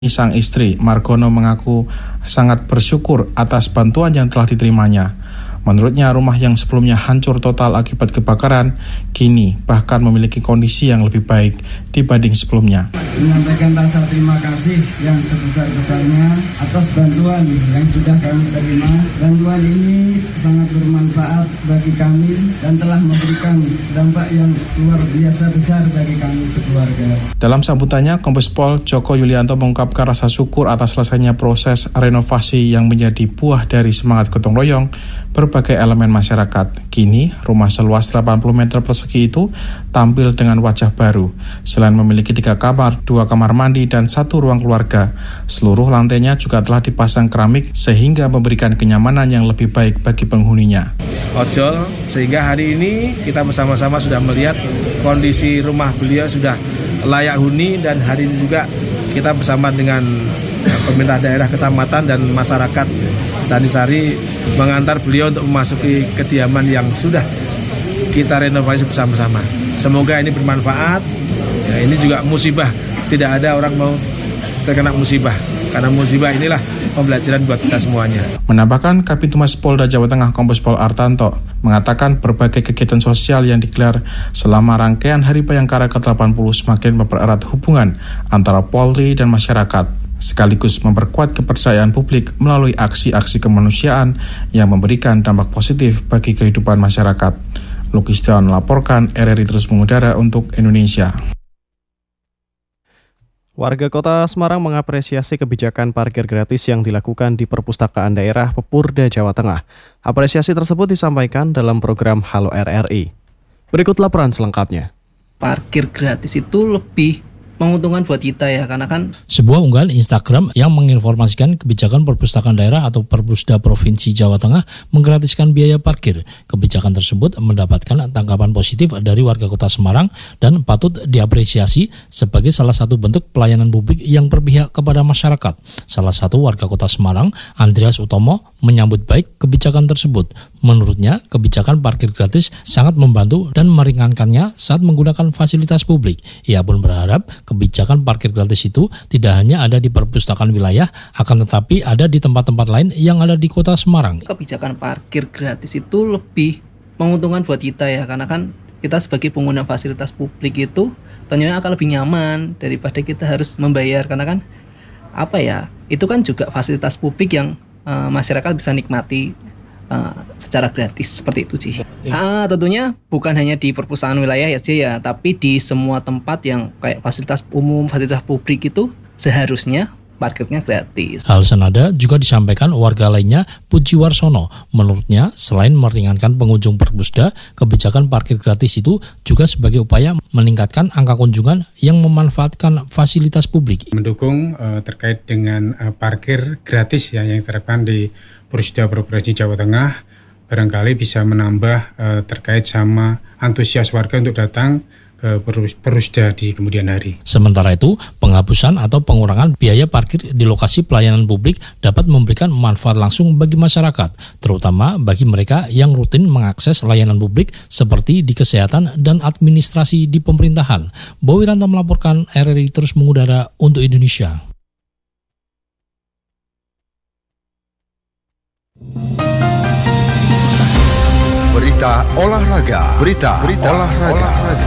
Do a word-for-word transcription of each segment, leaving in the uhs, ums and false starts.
Sang istri, Margono, mengaku sangat bersyukur atas bantuan yang telah diterimanya. Menurutnya, rumah yang sebelumnya hancur total akibat kebakaran, kini bahkan memiliki kondisi yang lebih baik dibanding sebelumnya. Menyampaikan rasa terima kasih yang sebesar-besarnya atas bantuan yang sudah kami terima. Bantuan ini sangat bermanfaat bagi kami dan telah memberikan dampak yang luar biasa besar bagi kami sekeluarga. Dalam sambutannya, Kombes Pol Joko Yulianto mengungkapkan rasa syukur atas selesainya proses renovasi yang menjadi buah dari semangat gotong royong berbagai elemen masyarakat. Kini, rumah seluas delapan puluh meter persegi itu tampil dengan wajah baru. Selain memiliki tiga kamar, dua kamar mandi, dan satu ruang keluarga, seluruh lantainya juga telah dipasang keramik sehingga memberikan kenyamanan yang lebih baik bagi penghuninya. Ojol, sehingga hari ini kita bersama-sama sudah melihat kondisi rumah beliau sudah layak huni, dan hari ini juga kita bersama dengan pemerintah daerah, kecamatan, dan masyarakat Candisari mengantar beliau untuk memasuki kediaman yang sudah kita renovasi bersama-sama. Semoga ini bermanfaat. Ya, ini juga musibah. Tidak ada orang mau terkena musibah. Karena musibah inilah pembelajaran buat kita semuanya. Menambahkan, Kabitumas Polda Jawa Tengah Kombes Pol Artanto mengatakan berbagai kegiatan sosial yang digelar selama rangkaian Hari Bayangkara ke delapan puluh semakin mempererat hubungan antara Polri dan masyarakat, sekaligus memperkuat kepercayaan publik melalui aksi-aksi kemanusiaan yang memberikan dampak positif bagi kehidupan masyarakat. Luki Setiawan melaporkan, R R I terus mengudara untuk Indonesia. Warga Kota Semarang mengapresiasi kebijakan parkir gratis yang dilakukan di Perpustakaan Daerah Pepurda, Jawa Tengah. Apresiasi tersebut disampaikan dalam program Halo R R I. Berikut laporan selengkapnya. Parkir gratis itu lebih menguntungkan buat kita ya, karena kan sebuah unggahan Instagram yang menginformasikan kebijakan Perpustakaan Daerah atau Perpusda Provinsi Jawa Tengah menggratiskan biaya parkir. Kebijakan tersebut mendapatkan tanggapan positif dari warga Kota Semarang dan patut diapresiasi sebagai salah satu bentuk pelayanan publik yang berpihak kepada masyarakat. Salah satu warga Kota Semarang, Andreas Utomo, menyambut baik kebijakan tersebut. Menurutnya, kebijakan parkir gratis sangat membantu dan meringankannya saat menggunakan fasilitas publik. Ia pun berharap kebijakan parkir gratis itu tidak hanya ada di perpustakaan wilayah, akan tetapi ada di tempat-tempat lain yang ada di Kota Semarang. Kebijakan parkir gratis itu lebih menguntungkan buat kita ya, karena kan kita sebagai pengguna fasilitas publik itu tentunya akan lebih nyaman daripada kita harus membayar, karena kan apa ya, itu kan juga fasilitas publik yang uh, masyarakat bisa nikmati Uh, secara gratis, seperti itu sih. Ya. Uh, tentunya bukan hanya di perpustakaan wilayah ya sih ya, tapi di semua tempat yang kayak fasilitas umum, fasilitas publik itu seharusnya parkirnya gratis. Hal senada juga disampaikan warga lainnya, Puji Warsono. Menurutnya, selain meringankan pengunjung Perpusda, kebijakan parkir gratis itu juga sebagai upaya meningkatkan angka kunjungan yang memanfaatkan fasilitas publik. Mendukung uh, terkait dengan uh, parkir gratis ya yang diterapkan di Perpusda Provinsi Jawa Tengah, barangkali bisa menambah uh, terkait sama antusias warga untuk datang ke Perpusda di kemudian hari. Sementara itu, penghapusan atau pengurangan biaya parkir di lokasi pelayanan publik dapat memberikan manfaat langsung bagi masyarakat, terutama bagi mereka yang rutin mengakses layanan publik seperti di kesehatan dan administrasi di pemerintahan. Bowi Ranto melaporkan, R R I terus mengudara untuk Indonesia. Berita olahraga. Berita, Berita olahraga. olahraga.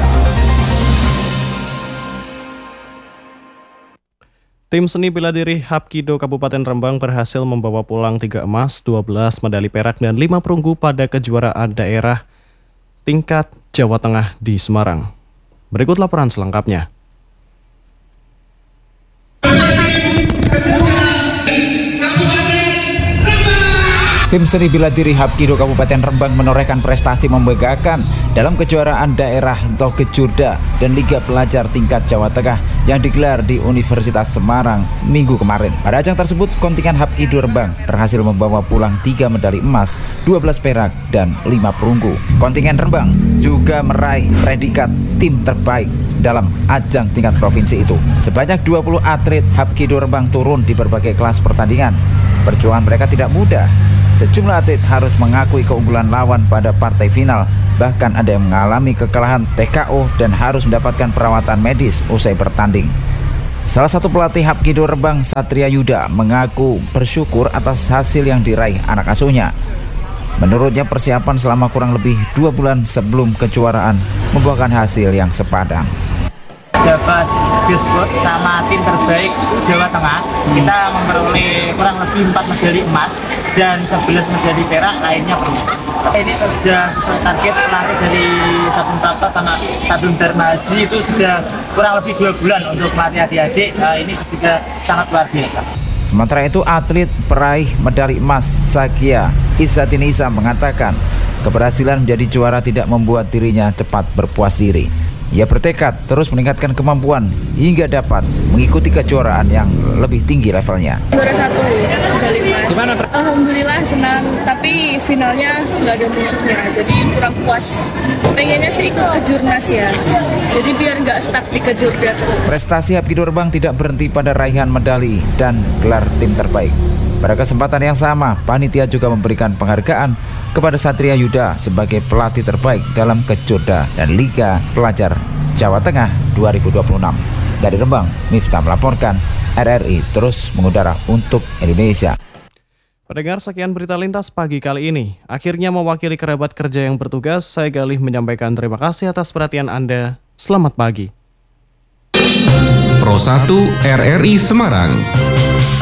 Tim seni bela diri Hapkido Kabupaten Rembang berhasil membawa pulang tiga emas, dua belas medali perak, dan lima perunggu pada kejuaraan daerah tingkat Jawa Tengah di Semarang. Berikut laporan selengkapnya. Tim seni bela diri Hapkido Kabupaten Rembang menorehkan prestasi membanggakan dalam kejuaraan daerah atau Kejurda dan Liga Pelajar tingkat Jawa Tengah yang digelar di Universitas Semarang minggu kemarin. Pada ajang tersebut, kontingen Hapkido Rembang berhasil membawa pulang tiga medali emas, dua belas perak, dan lima perunggu. Kontingen Rembang juga meraih predikat tim terbaik dalam ajang tingkat provinsi itu. Sebanyak dua puluh atlet Hapkido Rembang turun di berbagai kelas pertandingan. Perjuangan mereka tidak mudah. Sejumlah atlet harus mengakui keunggulan lawan pada partai final. Bahkan ada yang mengalami kekalahan T K O dan harus mendapatkan perawatan medis usai bertanding. Salah satu pelatih Hapkido Rembang, Satria Yuda, mengaku bersyukur atas hasil yang diraih anak asuhnya. Menurutnya persiapan selama kurang lebih dua bulan sebelum kejuaraan membuahkan hasil yang sepadan. Dapat biskuit sama tim terbaik Jawa Tengah, kita memperoleh kurang lebih empat medali emas dan sebelas medali perak lainnya perunggu. Ini sudah sesuai target pelatih dari Sabun Prapto sama Sabun Dharma Haji, itu sudah kurang lebih dua bulan untuk melatih adik-adik. Nah, ini sudah sangat luar biasa. Sementara itu, atlet peraih medali emas Sakia Izzatinisa mengatakan keberhasilan menjadi juara tidak membuat dirinya cepat berpuas diri. Ia bertekad terus meningkatkan kemampuan hingga dapat mengikuti kejuaraan yang lebih tinggi levelnya. Juara satu medali emas. Gimana? Alhamdulillah senang, tapi finalnya nggak ada musuhnya, jadi kurang puas. Pengennya sih ikut kejurnas ya, jadi biar nggak stuck di kejurda. Prestasi Hapkido Rembang tidak berhenti pada raihan medali dan gelar tim terbaik. Pada kesempatan yang sama, panitia juga memberikan penghargaan kepada Satria Yuda sebagai pelatih terbaik dalam Kejurda dan Liga Pelajar Jawa Tengah dua ribu dua puluh enam. Dari Rembang, Miftah melaporkan, R R I terus mengudara untuk Indonesia. Pendengar, sekian berita lintas pagi kali ini. Akhirnya mewakili kerabat kerja yang bertugas, saya Galih menyampaikan terima kasih atas perhatian Anda. Selamat pagi. Pro satu R R I Semarang.